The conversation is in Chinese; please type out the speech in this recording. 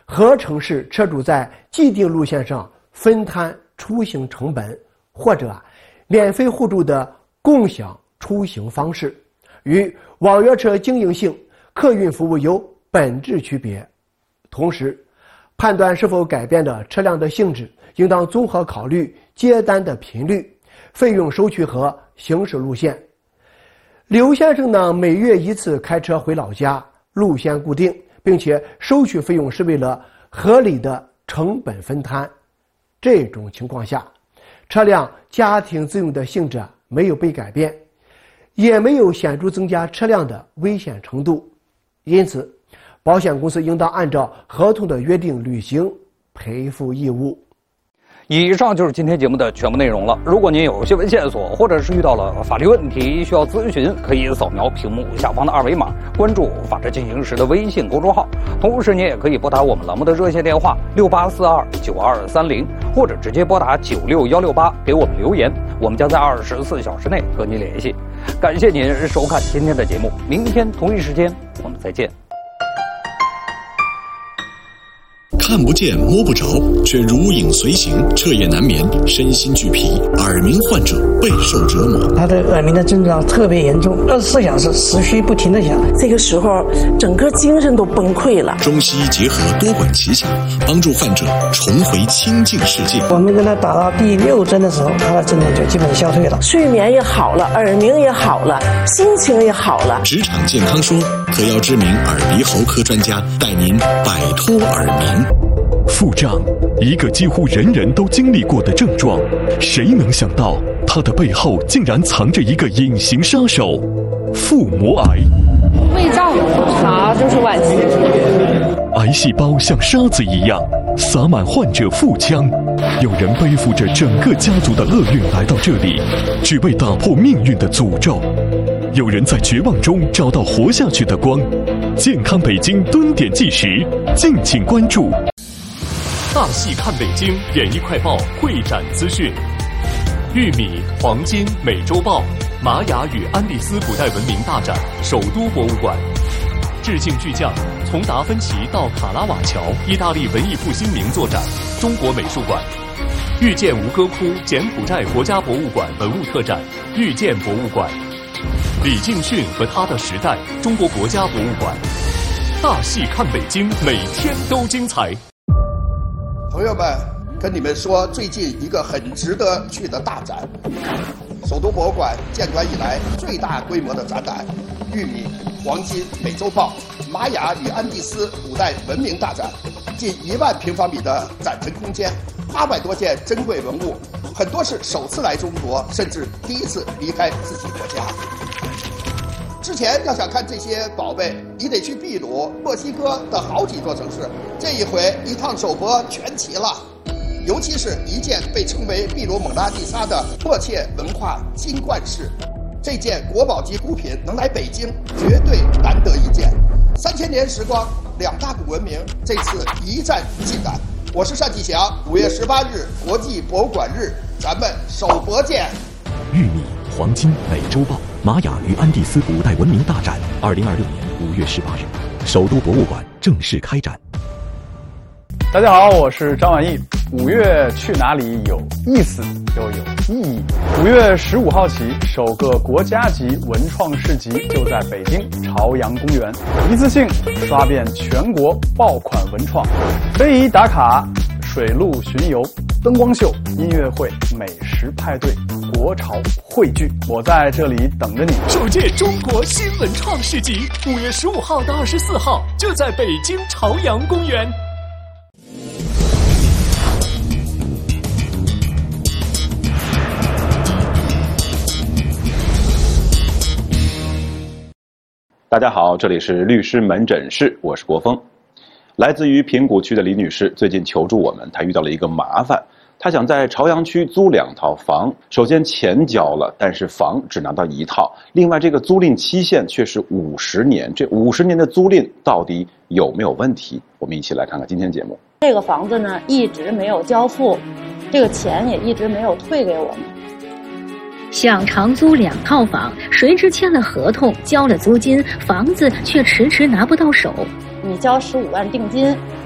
合成是车主在既定路线上分摊出行成本，或者免费互助的共享出行方式，与网约车经营性客运服务有本质区别。同时，判断是否改变了车辆的性质，应当综合考虑接单的频率、费用收取和行驶路线。刘先生呢，每月一次开车回老家，路线固定，并且收取费用是为了合理的成本分摊。这种情况下，车辆家庭自用的性质没有被改变，也没有显著增加车辆的危险程度，因此保险公司应当按照合同的约定履行赔付义务。 以上就是今天节目的全部内容了。如果您有新闻线索，或者是遇到了法律问题需要咨询，可以扫描屏幕下方的二维码，关注法治进行时的微信公众号。同时，您也可以拨打我们栏目的热线电话68429230，或者直接拨打96168给我们留言，我们将在24小时内和您联系。感谢您收看今天的节目，明天同一时间我们再见。 看不见摸不着，却如影随形，彻夜难眠，身心俱疲，耳鸣患者备受折磨。 他的耳鸣的症状特别严重，24小时持续不停地响， 这个时候整个精神都崩溃了。 中西医结合，多管齐下，帮助患者重回清静世界。 我们跟他打到第6针的时候，他的症状就基本消退了， 睡眠也好了，耳鸣也好了，心情也好了。 职场健康说，特邀知名耳鼻喉科专家带您摆脱耳鸣。 腹胀，一个几乎人人都经历过的症状，谁能想到它的背后竟然藏着一个隐形杀手——腹膜癌。 胃胀啥就是晚期。 癌细胞像沙子一样洒满患者腹腔，有人背负着整个家族的厄运来到这里，只为打破命运的诅咒。有人在绝望中找到活下去的光。健康北京蹲点计时，敬请关注。 大戏看北京演艺快报会展资讯：玉米、黄金、美洲豹、玛雅与安第斯古代文明大展首都博物馆，致敬巨匠从达芬奇到卡拉瓦乔，意大利文艺复兴名作展中国美术馆，遇见吴哥窟柬埔寨国家博物馆文物特展遇见博物馆，李敬训和他的时代中国国家博物馆。大戏看北京，每天都精彩。 朋友们，跟你们说最近一个很值得去的大展，首都博物馆建馆以来最大规模的展览——玉米、黄金、美洲豹、玛雅与安第斯古代文明大展，近1万平方米的展陈空间，800多件珍贵文物，很多是首次来中国，甚至第一次离开自己国家。之前要想看这些宝贝，你得去秘鲁、墨西哥的好几座城市，这一回一趟首博全齐了。尤其是一件被称为秘鲁蒙娜丽莎的迫切文化金冠饰，这件国宝级古品能来北京，绝对难得一见。3000年时光，2大古文明这次一战尽燃。我是单霁翔，5月18日国际博物馆日，咱们首博见。 玉米、黄金、美洲豹、玛雅与安第斯古代文明大展，2026年5月18日，首都博物馆正式开展。 大家好，我是张晚意。5月去哪里有意思又有意义。5月15号起，首个国家级文创市集就在北京朝阳公园，一次性刷遍全国爆款文创，非遗打卡、水陆巡游、灯光秀、音乐会、美食派对、国潮汇聚，我在这里等着你。 首届中国新文创市集5月15号到24号就在北京朝阳公园。 大家好，这里是律师门诊室，我是国峰。来自于平谷区的李女士最近求助我们，她遇到了一个麻烦，她想在朝阳区租2套房，首先钱交了，但是房只拿到1套，另外这个租赁期限却是50年，这50年的租赁到底有没有问题？我们一起来看看今天节目。 这个房子呢一直没有交付，这个钱也一直没有退给我们。 想长租2套房，谁知签了合同，交了租金，房子却迟迟拿不到手。 你交15万定金，